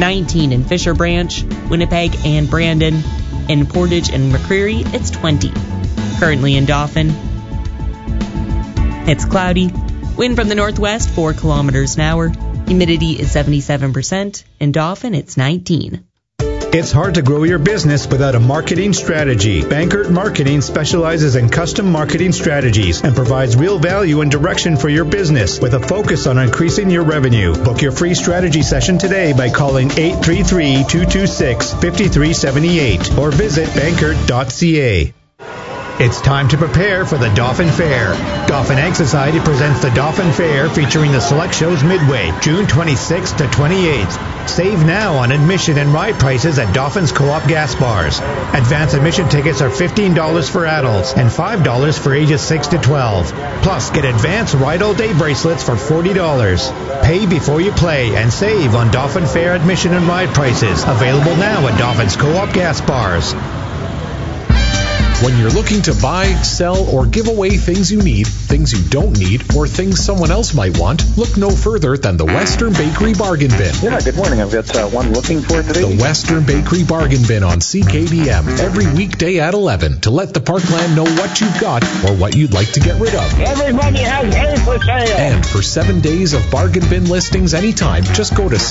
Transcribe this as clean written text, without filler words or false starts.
19 in Fisher Branch, Winnipeg and Brandon. In Portage and McCreary, it's 20. Currently in Dauphin, it's cloudy. Wind from the northwest, 4 kilometers an hour. Humidity is 77%. In Dauphin, it's 19. It's hard to grow your business without a marketing strategy. Bankert Marketing specializes in custom marketing strategies and provides real value and direction for your business with a focus on increasing your revenue. Book your free strategy session today by calling 833-226-5378 or visit bankert.ca. It's time to prepare for the Dauphin Fair. Dauphin Egg Society presents the Dauphin Fair featuring the Select Shows Midway, June 26th to 28th. Save now on admission and ride prices at Dauphin's Co-op gas bars. Advance admission tickets are $15 for adults and $5 for ages 6 to 12. Plus, get advanced ride-all-day bracelets for $40. Pay before you play and save on Dauphin Fair admission and ride prices. Available now at Dauphin's Co-op gas bars. When you're looking to buy, sell, or give away things you need, things you don't need, or things someone else might want, look no further than the Western Bakery Bargain Bin. Yeah, good morning. I've got one looking for today. The Western Bakery Bargain Bin on CKDM every weekday at 11 to let the Parkland know what you've got or what you'd like to get rid of. Everybody has hay for sale. And for 7 days of bargain bin listings anytime, just go to